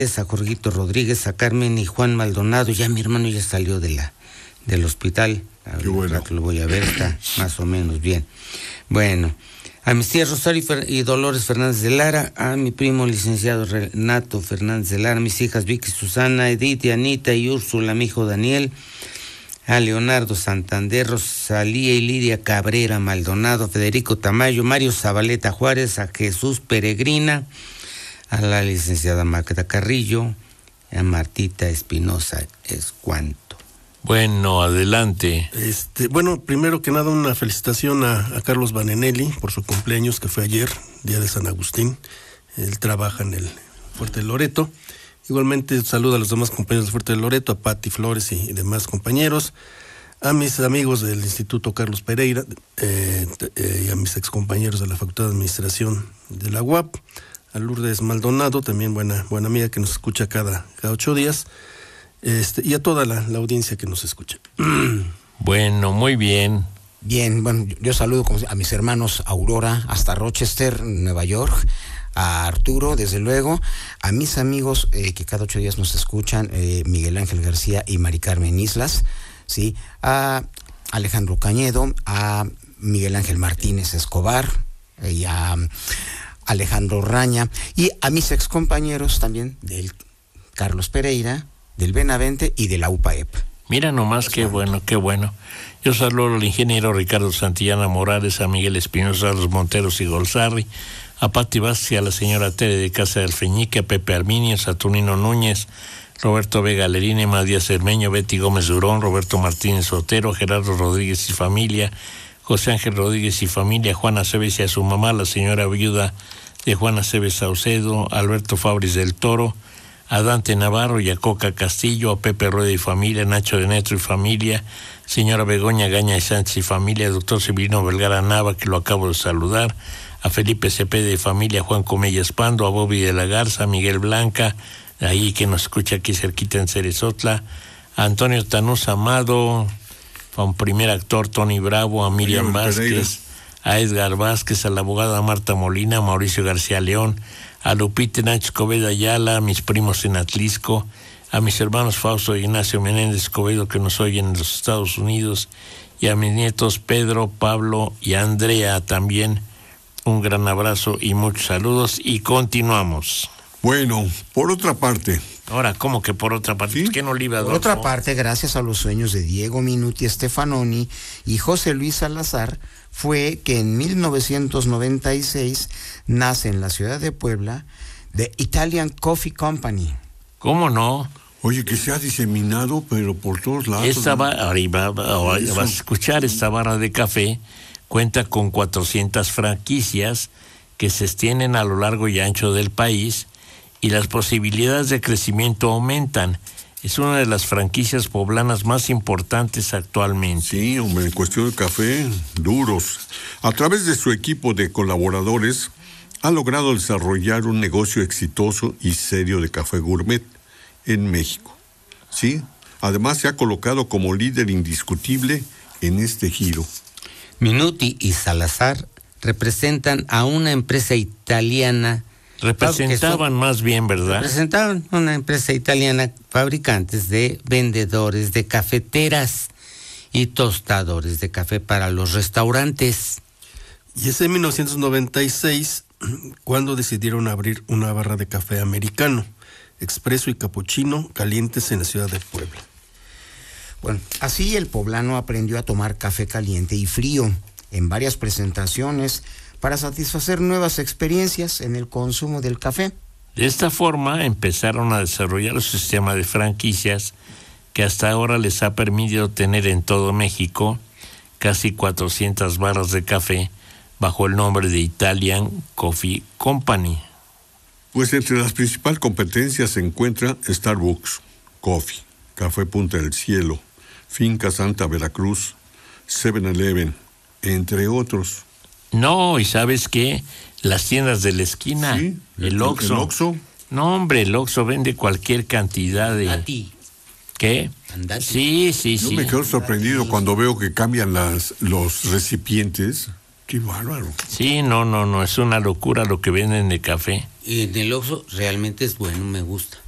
a Jorgito Rodríguez, a Carmen y Juan Maldonado. Ya mi hermano ya salió del hospital. Qué bueno. Lo voy a ver, está más o menos bien. Bueno, a mis tías Rosario y Dolores Fernández de Lara, a mi primo licenciado Renato Fernández de Lara, a mis hijas Vicky, Susana, Edith, Anita y Úrsula, mi hijo Daniel, a Leonardo Santander, Rosalía y Lidia Cabrera Maldonado, a Federico Tamayo, Mario Zabaleta Juárez, a Jesús Peregrina, a la licenciada Magda Carrillo, a Martita Espinosa Escuanto. Bueno, adelante. Bueno, primero que nada una felicitación a Carlos Vanenelli por su cumpleaños, que fue ayer, día de San Agustín. Él trabaja en el Fuerte de Loreto. Igualmente saludo a los demás compañeros del Fuerte de Loreto, a Pati Flores y demás compañeros, a mis amigos del Instituto Carlos Pereira y a mis excompañeros de la Facultad de Administración de la UAP, a Lourdes Maldonado, también buena amiga que nos escucha cada 8 días, y a toda la audiencia que nos escucha. Bueno, muy bien. Bien, bueno, yo saludo a mis hermanos Aurora hasta Rochester, Nueva York, a Arturo, desde luego, a mis amigos que cada 8 días nos escuchan, Miguel Ángel García y Mari Carmen Islas, ¿sí? A Alejandro Cañedo, a Miguel Ángel Martínez Escobar y a Alejandro Raña, y a mis excompañeros también del Carlos Pereira, del Benavente y de la UPAEP. Mira nomás, qué bueno, qué bueno. Yo saludo al ingeniero Ricardo Santillana Morales, a Miguel Espinosa, a los Monteros y Golzarri, a Pati Vázquez, a la señora Tere de Casa de Alfeñique, a Pepe Arminio, Saturnino Núñez, Roberto Vega Lerine, Matías Cermeño, Betty Gómez Durón, Roberto Martínez Otero, Gerardo Rodríguez y familia, José Ángel Rodríguez y familia, Juana Cebes y a su mamá, la señora viuda de Juana Cebes Saucedo, Alberto Fabris del Toro, a Dante Navarro y a Coca Castillo, a Pepe Rueda y familia, Nacho de Netro y familia, señora Begoña Gaña y Sánchez y familia, doctor Severino Vergara Nava, que lo acabo de saludar, a Felipe Cepeda y familia, Juan Comella Espando, a Bobby de la Garza, a Miguel Blanca, ahí que nos escucha aquí cerquita en Cerezotla, a Antonio Tanús Amado, a un primer actor Tony Bravo, a Miriam Vázquez, a Edgar Vázquez, a la abogada Marta Molina, a Mauricio García León, a Lupita Nacho Escobedo Ayala, a mis primos en Atlisco, a mis hermanos Fausto y Ignacio Menéndez Escobedo que nos oyen en los Estados Unidos, y a mis nietos Pedro, Pablo y Andrea también. Un gran abrazo y muchos saludos, y continuamos. Bueno, por otra parte. Ahora, ¿cómo que por otra parte? ¿Sí? ¿Qué no le iba a dar? Por otra parte, gracias a los sueños de Diego Minuti Stefanoni y José Luis Salazar, fue que en 1996 nace en la ciudad de Puebla The Italian Coffee Company. ¿Cómo no? Oye, que se ha diseminado, pero por todos lados. Ahora vas a escuchar, esta barra de café cuenta con 400 franquicias que se extienden a lo largo y ancho del país, y las posibilidades de crecimiento aumentan. Es una de las franquicias poblanas más importantes actualmente. Sí, hombre, en cuestión de café, duros. A través de su equipo de colaboradores, ha logrado desarrollar un negocio exitoso y serio de café gourmet en México. Sí, además se ha colocado como líder indiscutible en este giro. Minuti y Salazar representan a una empresa italiana. Representaban más bien, ¿verdad? Representaban una empresa italiana, fabricantes de vendedores de cafeteras y tostadores de café para los restaurantes. Y es en 1996 cuando decidieron abrir una barra de café americano, expreso y capuchino calientes en la ciudad de Puebla. Bueno, así el poblano aprendió a tomar café caliente y frío en varias presentaciones para satisfacer nuevas experiencias en el consumo del café. De esta forma empezaron a desarrollar un sistema de franquicias que hasta ahora les ha permitido tener en todo México casi 400 barras de café bajo el nombre de Italian Coffee Company. Pues entre las principales competencias se encuentra Starbucks Coffee, Café Punta del Cielo, Finca Santa Veracruz, 7-Eleven, entre otros. No, ¿y sabes qué? Las tiendas de la esquina, Sí, el Oxxo. ¿El Oxxo? No, hombre, el Oxxo vende cualquier cantidad de... Andati. ¿Qué? Andati. Sí. Yo me quedo sorprendido cuando veo que cambian los recipientes. ¡Qué bárbaro! Sí, no, es una locura lo que venden de café. Y en el Oxxo realmente es bueno, me gusta.